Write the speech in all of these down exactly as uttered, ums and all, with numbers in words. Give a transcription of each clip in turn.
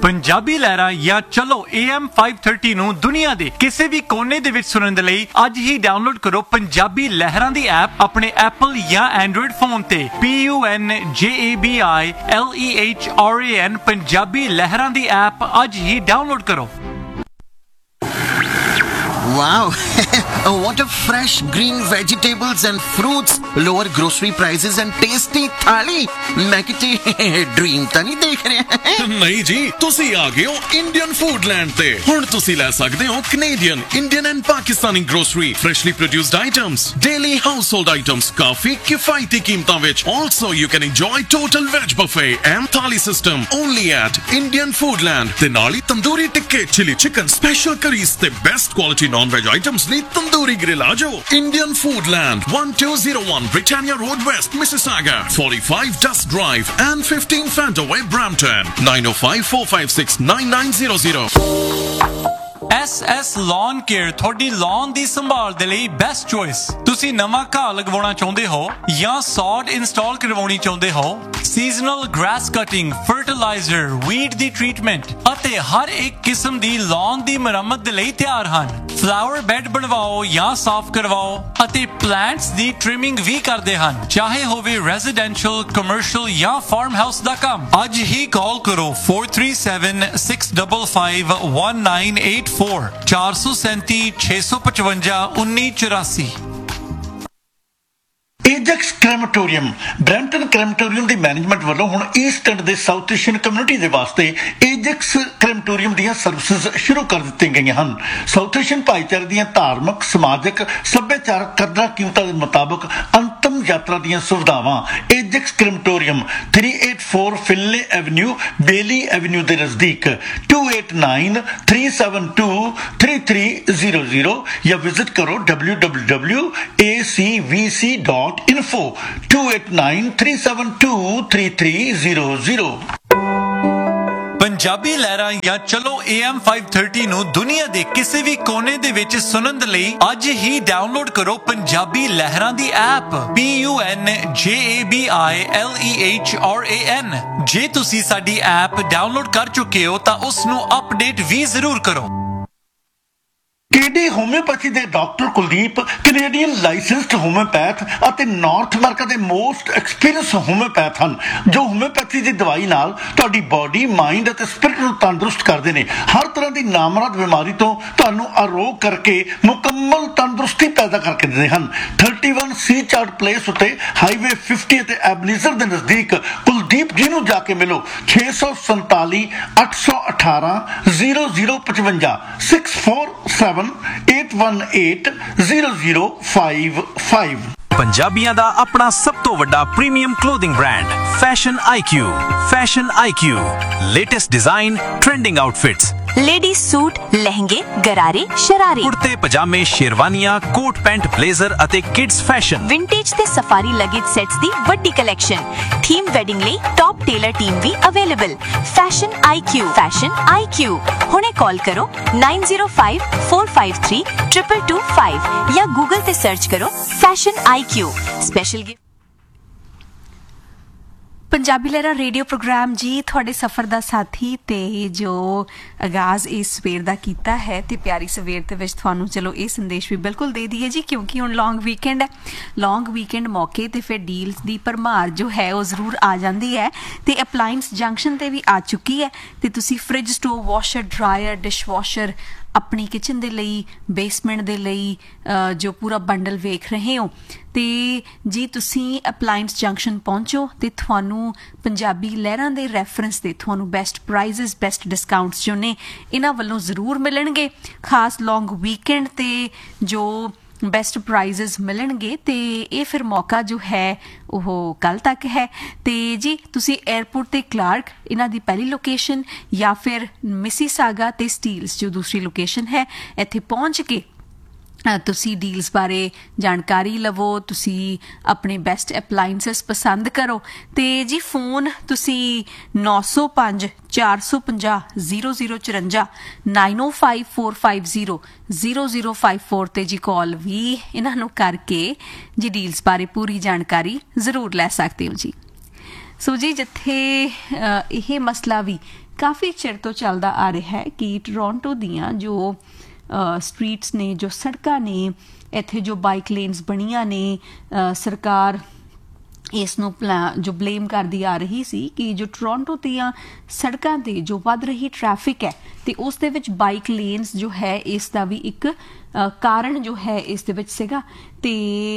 ਪੰਜਾਬੀ ਲਹਿਰਾਂ ਜਾਂ ਚਲੋ A M five thirty ਨੂੰ ਦੁਨੀਆ ਦੇ ਕਿਸੇ ਵੀ ਕੋਨੇ ਦੇ ਵਿੱਚ ਸੁਣਨ ਦੇ ਲਈ ਅੱਜ ਹੀ ਡਾਊਨਲੋਡ ਕਰੋ ਪੰਜਾਬੀ ਲਹਿਰਾਂ ਦੀ ਐਪ ਆਪਣੇ ਐਪਲ ਜਾਂ ਐਂਡਰੋਇਡ ਫੋਨ ਤੇ P U N J A B I L E H R A N Punjabi ਲਹਿਰਾਂ ਦੀ ਐਪ ਅੱਜ ਹੀ ਡਾਊਨਲੋਡ ਕਰੋ। Wow, what a fresh green vegetables and fruits, lower grocery prices and tasty thali. मैं किते dream ਤਾਂ ਨਹੀਂ ਦੇਖ ਰਿਹਾ। ਨਹੀਂ ਜੀ, ਤੁਸੀਂ ਆ ਗਏ ਹੋ ਇੰਡੀਅਨ ਫੂਡਲੈਂਡ ਤੇ। ਹੁਣ ਤੁਸੀਂ ਲੈ ਸਕਦੇ ਹੋ Canadian, Indian and Pakistani grocery, freshly produced items, daily household items, ਕਾਫੀ ਕਿਫਾਇਤੀ ਕੀਮਤਾਂ ਵਿੱਚ। Also, you can enjoy total veg buffet and thali system only at Indian Foodland। ਤੇ ਨਾਲ ਹੀ tandoori ਟਿੱਕੇ, chili chicken, special curries ਤੇ best quality non-veg items ਲਈ tandoori grill ਆ ਜਾਓ। Indian Foodland, one two zero one Britannia Road West, Mississauga, forty-five Dust Drive and fifteen Fantaway, Brampton, nine oh five four five six nine nine zero zero। S S Lawn Care ਤੁਹਾਡੀ lawn ਦੀ ਸੰਭਾਲ ਦੇ ਲਈ best choice. ਤੁਸੀਂ ਨਵਾਂ ਘਾਹ ਲਗਵਾਉਣਾ ਚਾਹੁੰਦੇ ਹੋ ਜਾਂ ਸੌਡ ਇੰਸਟਾਲ ਕਰਵਾਉਣੀ ਚਾਹੁੰਦੇ ਹੋ, seasonal grass cutting, fertiliser, weed ਦੀ ਟ੍ਰੀਟਮੈਂਟ ਅਤੇ ਹਰ ਇੱਕ ਕਿਸਮ ਦੀ lawn ਦੀ ਮੁਰੰਮਤ ਦੇ ਲਈ ਤਿਆਰ ਹਨ। ਫਲਾਵਰ ਬੈੱਡ ਬਣਵਾਓ ਜਾਂ ਸਾਫ਼ ਕਰਵਾਓ ਅਤੇ ਪਲਾਂਟਸ ਦੀ ਟ੍ਰਿਮਿੰਗ ਵੀ ਕਰਦੇ ਹਨ, ਚਾਹੇ ਹੋਵੇ ਰੈਜ਼ੀਡੈਂਸ਼ੀਅਲ, ਕਮਰਸ਼ੀਅਲ ਜਾਂ ਫਾਰਮ ਹਾਊਸ ਦਾ ਕੰਮ। ਅੱਜ ਹੀ ਕਾਲ ਕਰੋ four three seven six five five one nine eight four ਚਾਰ ਸੌ ਸੈਂਤੀ ਛੇ ਸੌ ਪਚਵੰਜਾ ਉੱਨੀ ਚੁਰਾਸੀ। ਏਜੈਕਸ ਕ੍ਰੈਮੇਟੋਰੀਅਮ ਬ੍ਰੈਂਪਟਨ ਕ੍ਰੈਮੇਟੋਰੀਅਮ ਦੀ ਮੈਨੇਜਮੈਂਟ ਵੱਲੋਂ ਹੁਣ ਈਸਟ ਐਂਡ ਦੇ ਸਾਊਥ ਏਸ਼ੀਅਨ ਕਮਿਊਨਿਟੀ ਦੇ ਵਾਸਤੇ ਏਜੈਕਸ ਕ੍ਰੈਮੇਟੋਰੀਅਮ ਦੀਆਂ ਸਰਵਿਸਿਜ਼ ਸ਼ੁਰੂ ਕਰ ਦਿੱਤੀਆਂ ਗਈਆਂ ਹਨ। ਸਾਊਥ ਏਸ਼ੀਅਨ ਭਾਈਚਾਰੇ ਦੀਆਂ ਧਾਰਮਿਕ, ਸਮਾਜਿਕ, ਸੱਭਿਆਚਾਰਕ ਕਦਰਾਂ ਕੀਮਤਾਂ ਦੇ ਮੁਤਾਬਕ ਅੰਤਮ ਯਾਤਰਾ ਦੀਆਂ ਸੁਵਿਧਾਵਾਂ ਏਜੈਕਸ ਕ੍ਰੈਮੇਟੋਰੀਅਮ three eighty-four ਫਿਨਲੇ ਐਵਨਿਊ, ਬੇਲੀ ਐਵਨਿਊ ਦੇ ਨਜ਼ਦੀਕ two eight nine three seven two three three zero zero ਜਾਂ ਵਿਜ਼ਿਟ ਕਰੋ w w w dot a c v c dot info two eight nine three seven two three three zero zero। Punjabi ਲਹਿਰਾਂ ਜਾਂ ਚਲੋ A M five thirty ਨੂੰ ਦੁਨੀਆ ਦੇ ਕਿਸੇ ਵੀ ਕੋਨੇ ਦੇ ਵਿੱਚ ਸੁਣਨ ਦੇ ਲਈ ਅੱਜ ਹੀ ਡਾਊਨਲੋਡ ਕਰੋ ਪੰਜਾਬੀ ਲਹਿਰਾਂ ਦੀ app P U N J A B I L E H R A N। ਜੇ ਤੁਸੀਂ ਸਾਡੀ ਐਪ ਡਾਊਨਲੋਡ ਕਰ ਚੁੱਕੇ ਹੋ ਤਾਂ ਉਸ ਨੂੰ ਅਪਡੇਟ ਵੀ ਜ਼ਰੂਰ ਕਰੋ। ਕੇਡੀ ਹੋਮਿਓਪੈਥੀ ਦੇ doctor Kuldeep Canadian licensed homeopath ਅਤੇ ਨਾਰਥ ਅਮਰੀਕਾ ਦੇ ਮੋਸਟ ਐਕਸਪੀਰੀਅੰਸ ਹੋਮਿਓਪੈਥ ਹਨ, ਜੋ ਹੋਮਿਓਪੈਥੀ ਦੀ ਦਵਾਈ ਨਾਲ ਤੁਹਾਡੀ ਬਾਡੀ, ਮਾਈਂਡ ਅਤੇ ਸਪਿਰਿਟ ਨੂੰ ਤੰਦਰੁਸਤ ਕਰਦੇ ਨੇ। ਹਰ ਤਰ੍ਹਾਂ ਦੀ ਨਾਮਰਦ ਬਿਮਾਰੀ ਤੋਂ ਤੁਹਾਨੂੰ ਆਰੋਗ ਕਰਕੇ ਮੁਕੰਮਲ ਤੰਦਰੁਸਤੀ ਪੈਦਾ ਕਰਕੇ ਦਿੰਦੇ ਹਨ। thirty-one ਸੀ ਚਾਰਟ ਪਲੇਸ ਉੱਤੇ ਹਾਈਵੇ fifty ਅਤੇ ਐਬਲੀਜ਼ਰ ਦੇ ਨਜ਼ਦੀਕ ਕੁਲਦੀਪ ਜੀ ਨੂੰ ਜਾ ਕੇ ਮਿਲੋ। ਛੇ ਸੌ ਸੰਤਾਲੀ ਅੱਠ ਸੌ ਅਠਾਰਾਂ ਜ਼ੀਰੋ ਜ਼ੀਰੋ ਪਚਵੰਜਾ six four seven eight one eight zero zero five five। ਪੰਜਾਬੀਆਂ ਦਾ ਆਪਣਾ ਸਭ ਤੋਂ ਵੱਡਾ premium clothing brand fashion I Q। Fashion I Q, latest design, trending outfits, ladies suit, ਲਹਿੰਗੇ, ਗਰਾਰੇ, ਸ਼ਰਾਰੇ, ਕੁੜਤੇ ਪਜਾਮੇ, ਸ਼ੇਰਵਾਨੀਆਂ, ਕੋਟ ਪੈਂਟ, ਬਲੇਜ਼ਰ ਅਤੇ ਕਿਡਸ ਫੈਸ਼ਨ, ਵਿੰਟੇਜ ਤੇ ਸਫਾਰੀ ਲਗੇਜ ਸੈਟਸ ਦੀ ਵੱਡੀ ਕਲੈਕਸ਼ਨ, ਥੀਮ ਵੈਡਿੰਗ ਲਈ top tailor team we available. Fashion I Q, fashion I Q। ਹੁਣੇ ਕਾਲ ਕਰੋ nine zero five four five three two two two five ਜਾਂ Google ਤੇ search ਕਰੋ fashion I Q। Special gift Punjabi ਲਹਿਰਾਂ radio programme ਜੀ ਤੁਹਾਡੇ ਸਫ਼ਰ ਦਾ ਸਾਥੀ ਤੇ ਜੋ ਆਗਾਜ਼ ਇਸ ਸਵੇਰ ਦਾ ਕੀਤਾ ਹੈ ਤੇ ਪਿਆਰੀ ਸਵੇਰ ਦੇ ਵਿੱਚ ਤੁਹਾਨੂੰ ਚਲੋ ਇਹ ਸੰਦੇਸ਼ ਵੀ ਬਿਲਕੁਲ ਦੇ ਦਈਏ ਜੀ, ਕਿਉਂਕਿ ਹੁਣ ਲੌਂਗ ਵੀਕਐਂਡ ਹੈ। ਲੌਂਗ ਵੀਕਐਂਡ ਮੌਕੇ ਤੇ ਫਿਰ ਡੀਲਸ ਦੀ ਭਰਮਾਰ ਜੋ ਹੈ ਉਹ ਜ਼ਰੂਰ ਆ ਜਾਂਦੀ ਹੈ ਤੇ ਅਪਲਾਇੰਸ ਜੰਕਸ਼ਨ ਤੇ ਵੀ ਆ ਚੁੱਕੀ ਹੈ ਤੇ ਤੁਸੀਂ fridge, stove, washer, dryer, dish washer ਆਪਣੀ ਕਿਚਨ ਦੇ ਲਈ, ਬੇਸਮੈਂਟ ਦੇ ਲਈ ਜੋ ਪੂਰਾ ਬੰਡਲ ਵੇਖ ਰਹੇ ਹੋ ਤੇ ਜੀ ਤੁਸੀਂ ਅਪਲਾਇੰਸ ਜੰਕਸ਼ਨ ਪਹੁੰਚੋ ਤੇ ਤੁਹਾਨੂੰ ਪੰਜਾਬੀ ਲਹਿਰਾਂ ਦੇ ਰੈਫਰੈਂਸ ਤੇ ਤੁਹਾਨੂੰ ਬੈਸਟ ਪ੍ਰਾਈਜ਼ਸ, ਬੈਸਟ ਡਿਸਕਾਊਂਟਸ ਜੋ ਨੇ ਇਹਨਾਂ ਵੱਲੋਂ ਜ਼ਰੂਰ ਮਿਲਣਗੇ। ਖਾਸ ਲੌਂਗ ਵੀਕਐਂਡ ਤੇ ਜੋ ਬੈਸਟ ਪ੍ਰਾਈਜ਼ਸ ਮਿਲਣਗੇ ਤੇ ਇਹ ਫਿਰ ਮੌਕਾ ਜੋ ਹੈ ਉਹ ਕੱਲ ਤੱਕ ਹੈ ਤੇ ਜੀ ਤੁਸੀਂ 에ਅਰਪੋਰਟ ਤੇ ਕਲਾਰਕ ਇਹਨਾਂ ਦੀ ਪਹਿਲੀ ਲੋਕੇਸ਼ਨ ਜਾਂ ਫਿਰ ਮਿਸੀਸਾਗਾ ਤੇ ਸਟੀਲਸ ਜੋ ਦੂਸਰੀ ਲੋਕੇਸ਼ਨ ਹੈ ਇੱਥੇ ਪਹੁੰਚ ਕੇ ਤੁਸੀਂ ਡੀਲਸ ਬਾਰੇ ਜਾਣਕਾਰੀ ਲਵੋ, ਤੁਸੀਂ ਆਪਣੇ ਬੈਸਟ ਅਪਲਾਇੰਸਸ ਪਸੰਦ ਕਰੋ ਤੇ ਜੀ ਫੋਨ ਤੁਸੀਂ ਨੌ ਸੌ ਪੰਜ ਚਾਰ ਸੌ ਪੰਜਾਹ ਜ਼ੀਰੋ ਜ਼ੀਰੋ ਚੁਰੰਜਾ nine oh five four five zero zero zero five four ਤੇ ਜੀ ਕਾਲ ਵੀ ਇਹਨਾਂ ਨੂੰ ਕਰਕੇ ਜੀ ਡੀਲਸ ਬਾਰੇ ਪੂਰੀ ਜਾਣਕਾਰੀ ਜ਼ਰੂਰ ਲੈ ਸਕਦੇ ਹੋ ਜੀ। ਸੋ ਜੀ ਜਿੱਥੇ ਇਹ ਮਸਲਾ ਵੀ ਕਾਫੀ ਚਿਰ ਤੋਂ ਚੱਲਦਾ ਆ ਰਿਹਾ ਹੈ ਕਿ ਟੋਰਾਂਟੋ ਦੀਆਂ ਜੋ ਸਟਰੀਟਸ ਨੇ, ਜੋ ਸੜਕਾਂ ਨੇ, ਇੱਥੇ ਜੋ ਬਾਈਕ ਲੇਨਸ ਬਣੀਆਂ ਨੇ, ਸਰਕਾਰ ਇਸ ਨੂੰ ਜੋ ਬਲੇਮ ਕਰਦੀ ਆ ਰਹੀ ਸੀ ਕਿ ਜੋ ਟੋਰਾਂਟੋ ਦੀਆਂ ਸੜਕਾਂ ਤੇ ਜੋ ਵੱਧ ਰਹੀ ਟ੍ਰੈਫਿਕ ਹੈ ਤੇ ਉਸ ਦੇ ਵਿੱਚ ਬਾਈਕ ਲੇਨਸ ਜੋ ਹੈ ਇਸ ਦਾ ਵੀ ਇੱਕ ਕਾਰਨ ਜੋ ਹੈ ਇਸ ਦੇ ਵਿੱਚ ਸੀਗਾ। ਤੇ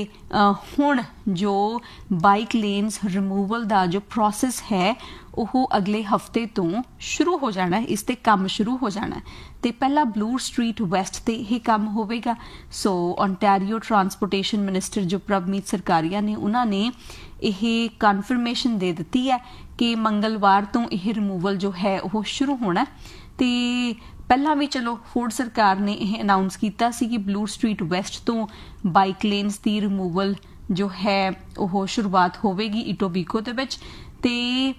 ਹੁਣ ਜੋ ਬਾਈਕ ਲੇਨਸ ਰਿਮੂਵਲ ਦਾ ਜੋ ਪ੍ਰੋਸੈਸ ਹੈ ਉਹ ਅਗਲੇ ਹਫਤੇ ਤੋਂ ਸ਼ੁਰੂ ਹੋ ਜਾਣਾ ਹੈ, ਇਸ ਤੇ ਕੰਮ ਸ਼ੁਰੂ ਹੋ ਜਾਣਾ ਤੇ ਪਹਿਲਾਂ ਬਲੂ ਸਟਰੀਟ ਵੈਸਟ ਤੇ ਇਹ ਕੰਮ ਹੋਵੇਗਾ। ਸੋ ਓਨਟਾਰੀਓ ਟਰਾਂਸਪੋਰਟੇਸ਼ਨ ਮਿਨਿਸਟਰ ਜੋ ਪ੍ਰਭਮੀਤ ਸਰਕਾਰੀਆ ਨੇ ਉਹਨਾਂ ਨੇ ਇਹ ਕਨਫਰਮੇਸ਼ਨ ਦੇ ਦਿੱਤੀ ਹੈ ਕਿ ਮੰਗਲਵਾਰ ਤੋਂ ਇਹ ਰਿਮੂਵਲ ਜੋ ਹੈ ਉਹ ਸ਼ੁਰੂ ਹੋਣਾ। ਤੇ ਪਹਿਲਾਂ ਵੀ ਚਲੋ ਫੋਰਡ ਸਰਕਾਰ ਨੇ ਇਹ ਅਨਾਉਂਸ ਕੀਤਾ ਸੀ ਕਿ ਬਲੂ ਸਟਰੀਟ ਵੈਸਟ ਤੋਂ ਬਾਈਕ ਲੇਨਸ ਦੀ ਰਿਮੂਵਲ ਜੋ ਹੈ ਉਹ ਸ਼ੁਰੂਆਤ ਹੋਵੇਗੀ ਇਟੋਬੀਕੋ ਦੇ ਵਿੱਚ ਤੇ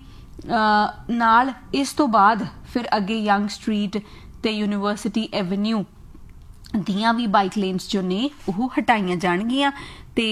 ਨਾਲ ਇਸ ਤੋਂ ਬਾਅਦ ਫਿਰ ਅੱਗੇ ਯੰਗ ਸਟਰੀਟ ਤੇ ਯੂਨੀਵਰਸਿਟੀ ਐਵਨਿਊ ਦੀਆਂ ਵੀ ਬਾਈਕ ਲੇਨਸ ਜੋ ਨੇ ਉਹ ਹਟਾਈਆਂ ਜਾਣਗੀਆਂ। ਤੇ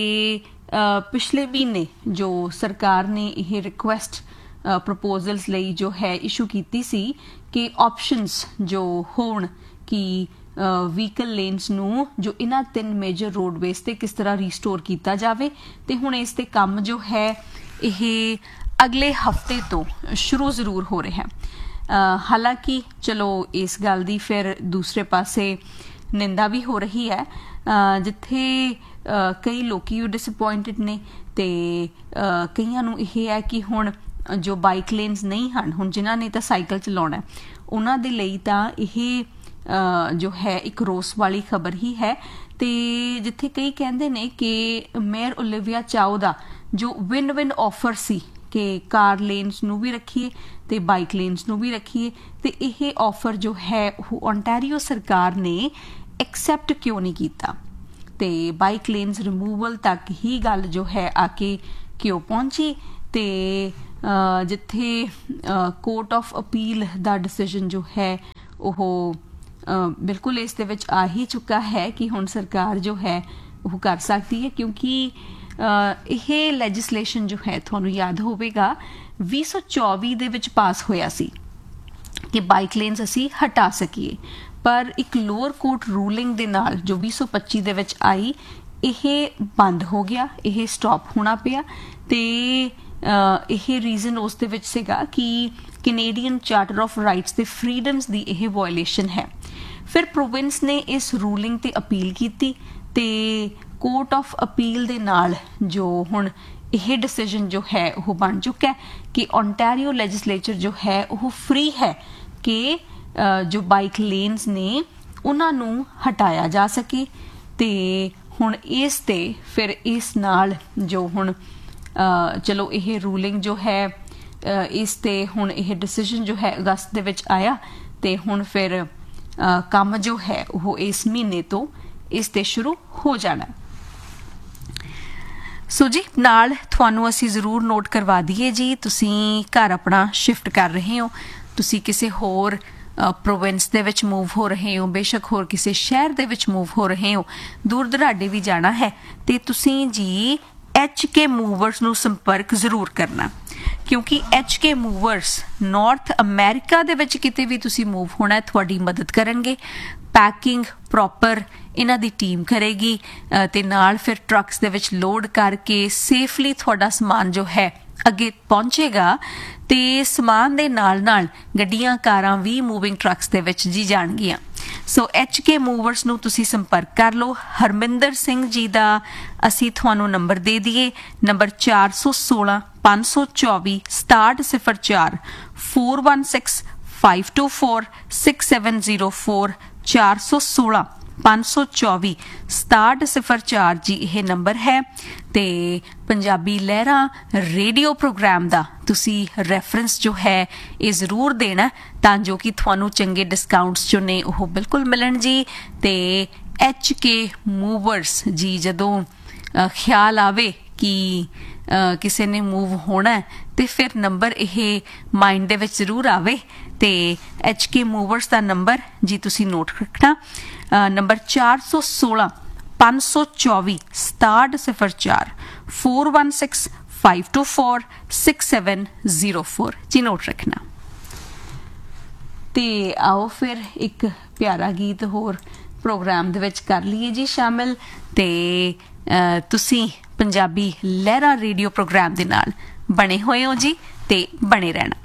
ਪਿਛਲੇ ਮਹੀਨੇ ਜੋ ਸਰਕਾਰ ਨੇ ਇਹ ਰਿਕੁਐਸਟ ਪ੍ਰਪੋਜ਼ਲਸ ਲਈ ਜੋ ਹੈ ਇਸ਼ੂ ਕੀਤੀ ਸੀ ਕਿ ਆਪਸ਼ਨਸ ਜੋ ਹੋਣ ਕਿ ਵਹੀਕਲ ਲੇਨਸ ਨੂੰ ਜੋ ਇਹਨਾਂ ਤਿੰਨ ਮੇਜਰ ਰੋਡਵੇਜ਼ ਤੇ ਕਿਸ ਤਰ੍ਹਾਂ ਰੀਸਟੋਰ ਕੀਤਾ ਜਾਵੇ ਤੇ ਹੁਣ ਇਸ ਤੇ ਕੰਮ ਜੋ ਹੈ ਇਹ ਅਗਲੇ ਹਫਤੇ ਤੋਂ ਸ਼ੁਰੂ ਜ਼ਰੂਰ ਹੋ ਰਿਹਾ ਹੈ। ਹਾਲਾਂਕਿ ਚਲੋ ਇਸ ਗੱਲ ਦੀ ਫਿਰ ਦੂਸਰੇ ਪਾਸੇ ਨਿੰਦਾ ਵੀ ਹੋ ਰਹੀ ਹੈ ਜਿੱਥੇ ਕਈ ਲੋਕੀ ਡਿਸਅਪੁਆਇੰਟਡ ਨੇ ਤੇ ਕਈਆਂ ਨੂੰ ਇਹ ਹੈ ਕਿ ਹੁਣ ਜੋ ਬਾਈਕ ਲੇਨਸ ਨਹੀਂ ਹਨ, ਹੁਣ ਜਿਨ੍ਹਾਂ ਨੇ ਤਾਂ ਸਾਈਕਲ ਚਲਾਉਣਾ ਉਹਨਾਂ ਦੇ ਲਈ ਤਾਂ ਇਹ ਜੋ ਹੈ ਇੱਕ ਰੋਸ ਵਾਲੀ ਖਬਰ ਹੀ ਹੈ। ਤੇ ਜਿੱਥੇ ਕਈ ਕਹਿੰਦੇ ਨੇ ਕਿ ਮੇਅਰ ਓਲਿਵੀਆ ਚਾਓ ਦਾ ਜੋ ਵਿਨ ਵਿਨ ਆਫਰ ਸੀ ਕਿ ਕਾਰ ਲੇਨਸ ਨੂੰ ਵੀ ਰੱਖੀਏ ਤੇ ਬਾਈਕ ਲੇਨਸ ਨੂੰ ਵੀ ਰੱਖੀਏ ਤੇ ਇਹ ਆਫਰ ਜੋ ਹੈ ਉਹ ਓਨਟਾਰੀਓ ਸਰਕਾਰ ਨੇ ਐਕਸੈਪਟ ਕਿਉਂ ਨਹੀਂ ਕੀਤਾ ਤੇ ਬਾਈਕ ਲੇਨਸ ਰਿਮੂਵਲ ਤੱਕ ਹੀ ਗੱਲ ਜੋ ਹੈ ਆ ਕੇ ਕਿਉਂ ਪਹੁੰਚੀ। ਤੇ ਜਿੱਥੇ court of appeal the decision ਜੋ ਹੈ ਉਹ ਬਿਲਕੁਲ ਇਸ ਦੇ ਵਿੱਚ ਆ ਹੀ ਚੁੱਕਾ ਹੈ ਕਿ ਹੁਣ ਸਰਕਾਰ ਜੋ ਹੈ ਉਹ ਕਰ ਸਕਦੀ ਹੈ ਕਿਉਂਕਿ ਇਹ ਲੈਜਿਸਲੇਸ਼ਨ ਜੋ ਹੈ ਤੁਹਾਨੂੰ ਯਾਦ ਹੋਵੇਗਾ ਵੀਹ ਸੌ ਚੌਵੀ ਦੇ ਵਿੱਚ ਪਾਸ ਹੋਇਆ ਸੀ ਕਿ ਬਾਈਕ ਲੇਨਸ ਅਸੀਂ ਹਟਾ ਸਕੀਏ, ਪਰ ਇੱਕ ਲੋਅਰ ਕੋਰਟ ਰੂਲਿੰਗ ਦੇ ਨਾਲ ਜੋ ਵੀਹ ਸੌ ਪੱਚੀ ਦੇ ਵਿੱਚ ਆਈ ਇਹ ਬੰਦ ਹੋ ਗਿਆ, ਇਹ ਸਟਾਪ ਹੋਣਾ ਪਿਆ। ਤੇ ਇਹ ਰੀਜ਼ਨ ਉਸ ਦੇ ਵਿੱਚ ਸੀਗਾ ਕਿ ਕੈਨੇਡੀਅਨ ਚਾਰਟਰ ਆਫ ਰਾਈਟਸ ਤੇ ਫਰੀडम्स ਦੀ ਇਹ ਵਾਇਓਲੇਸ਼ਨ ਹੈ। ਫਿਰ ਪ੍ਰੋਵਿੰਸ ਨੇ ਇਸ ਰੂਲਿੰਗ ਤੇ ਅਪੀਲ ਕੀਤੀ ਤੇ ਕੋਰਟ ਆਫ ਅਪੀਲ ਦੇ ਨਾਲ ਜੋ ਹੁਣ ਇਹ ਡਿਸੀਜਨ ਜੋ ਹੈ ਉਹ ਬਣ ਚੁੱਕਾ ਹੈ ਕਿ ਓਨਟਾਰੀਓ ਲੈਜਿਸਲੇਚਰ ਜੋ ਹੈ ਉਹ ਫ੍ਰੀ ਹੈ ਕਿ ਜੋ ਬਾਈਕ ਲੇਨਸ ਨੇ ਉਹਨਾਂ ਨੂੰ ਹਟਾਇਆ ਜਾ ਸਕੇ। ਤੇ ਹੁਣ ਇਸ ਤੇ ਫਿਰ ਇਸ ਨਾਲ ਜੋ ਹੁਣ ਚਲੋ ਇਹ ਰੂਲਿੰਗ ਜੋ ਹੈ ਇਸ ਤੇ ਹੁਣ ਇਹ ਡਿਸੀਜਨ ਜੋ ਹੈ ਅਗਸਤ ਦੇ ਵਿੱਚ ਆਇਆ ਤੇ ਹੁਣ ਫਿਰ ਕੰਮ ਜੋ ਹੈ ਉਹ ਇਸ ਮਹੀਨੇ ਤੋਂ ਇਸ ਤੇ ਸ਼ੁਰੂ ਹੋ ਜਾਣਾ। ਸੋ ਜੀ ਨਾਲ ਤੁਹਾਨੂੰ ਅਸੀਂ ਜ਼ਰੂਰ ਨੋਟ ਕਰਵਾ ਦਈਏ ਜੀ ਤੁਸੀਂ ਘਰ ਆਪਣਾ ਸ਼ਿਫਟ ਕਰ ਰਹੇ ਹੋ, ਤੁਸੀਂ ਕਿਸੇ ਹੋਰ ਪ੍ਰੋਵਿੰਸ ਦੇ ਵਿੱਚ ਮੂਵ ਹੋ ਰਹੇ ਹੋ, ਬੇਸ਼ੱਕ ਹੋਰ ਕਿਸੇ ਸ਼ਹਿਰ ਦੇ ਵਿੱਚ ਮੂਵ ਹੋ ਰਹੇ ਹੋ, ਦੂਰ ਦਰਾਡੇ ਵੀ ਜਾਣਾ ਹੈ ਤੇ ਤੁਸੀਂ ਜੀ ਐਚ ਕੇ ਮੂਵਰਸ ਨੂੰ ਸੰਪਰਕ ਜ਼ਰੂਰ ਕਰਨਾ ਕਿਉਂਕਿ H K movers north America ਦੇ ਵਿੱਚ ਕਿਤੇ ਵੀ ਤੁਸੀਂ ਮੂਵ ਹੋਣਾ ਤੁਹਾਡੀ ਮਦਦ ਕਰਨਗੇ। ਪੈਕਿੰਗ ਪ੍ਰੋਪਰ ਇਹਨਾਂ ਦੀ ਟੀਮ ਕਰੇਗੀ ਤੇ ਨਾਲ ਫਿਰ ਟਰੱਕਸ ਦੇ ਵਿੱਚ ਲੋਡ ਕਰਕੇ ਸੇਫਲੀ ਤੁਹਾਡਾ ਸਮਾਨ ਜੋ ਹੈ ਅੱਗੇ ਪਹੁੰਚੇਗਾ ਤੇ ਸਮਾਨ ਦੇ ਨਾਲ ਨਾਲ ਗੱਡੀਆਂ ਕਾਰਾਂ ਵੀ ਮੂਵਿੰਗ ਟਰੱਕਸ ਦੇ ਵਿੱਚ ਜੀ ਜਾਣਗੀਆਂ। ਸੋ ਐਚ ਕੇ ਮੂਵਰਸ ਨੂੰ ਤੁਸੀਂ ਸੰਪਰਕ ਕਰ ਲਓ। ਹਰਮਿੰਦਰ ਸਿੰਘ ਜੀ ਦਾ ਅਸੀਂ ਤੁਹਾਨੂੰ ਨੰਬਰ ਦੇ ਦਈਏ, ਨੰਬਰ ਚਾਰ ਸੌ ਸੋਲਾਂ ਪੰਜ ਸੌ ਚੌਵੀ ਸਤਾਹਠ ਸਿਫਰ ਚਾਰ four one six five two four six seven zero four ਚਾਰ ਸੌ ਸੋਲਾਂ ਪੰਜ ਸੌ ਚੌਵੀ ਸਤਾਹਠ ਸਿਫਰ ਚਾਰ ਜੀ ਇਹ ਨੰਬਰ ਹੈ। ਤੇ ਪੰਜਾਬੀ ਲਹਿਰਾਂ ਰੇਡੀਓ ਪ੍ਰੋਗਰਾਮ ਦਾ ਤੁਸੀਂ ਰੈਫਰੈਂਸ ਜੋ ਹੈ ਇਹ ਜ਼ਰੂਰ ਦੇਣਾ ਤਾਂ ਜੋ ਕਿ ਤੁਹਾਨੂੰ ਚੰਗੇ ਡਿਸਕਾਊਂਟਸ ਜੋ ਨੇ ਉਹ ਬਿਲਕੁਲ ਮਿਲਣ ਜੀ। ਤੇ ਐਚ ਕੇ ਮੂਵਰਸ ਜੀ ਜਦੋਂ ਖਿਆਲ ਆਵੇ ਕਿ ਕਿਸੇ ਨੇ ਮੂਵ ਹੋਣਾ ਤੇ ਫਿਰ ਨੰਬਰ ਇਹ ਮਾਈਂਡ ਦੇ ਵਿੱਚ ਜ਼ਰੂਰ ਆਵੇ ਤੇ ਐਚ ਕੇ ਮੂਵਰਸ ਦਾ ਨੰਬਰ ਜੀ ਤੁਸੀਂ ਨੋਟ ਰੱਖਣਾ, ਨੰਬਰ ਚਾਰ ਸੌ ਸੋਲਾਂ ਪੰਜ ਸੌ ਚੌਵੀ ਸਤਾਹਠ ਸਿਫਰ ਚਾਰ four one six five to four six seven zero four G note रखना। ते आओ फिर एक प्यारा गीत होर प्रोग्राम दे विच कर लीए जी शामिल। ते तुसी पंजाबी लहरा रेडियो प्रोग्राम दे नाल बने होए हो जी, ते बने रहना।